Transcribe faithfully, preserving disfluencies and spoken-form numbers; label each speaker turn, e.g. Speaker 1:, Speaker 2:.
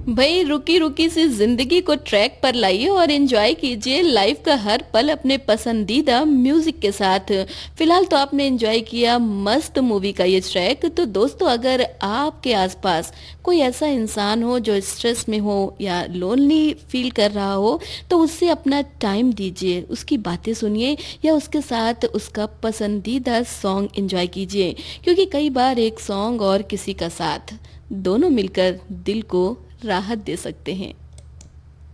Speaker 1: भाई रुकी रुकी सी जिंदगी को ट्रैक पर लाइए और एंजॉय कीजिए लाइफ का हर पल अपने पसंदीदा म्यूजिक के साथ। फिलहाल तो आपने एंजॉय किया मस्त मूवी का ये ट्रैक। तो दोस्तों, अगर आपके आसपास कोई ऐसा इंसान हो जो स्ट्रेस में हो या लोनली फील कर रहा हो, तो उससे अपना टाइम दीजिए, उसकी बातें सुनिए या उसके साथ उसका पसंदीदा सॉन्ग एंजॉय कीजिए, क्योंकि कई बार एक सॉन्ग और किसी का साथ दोनों मिलकर दिल को राहत दे सकते हैं।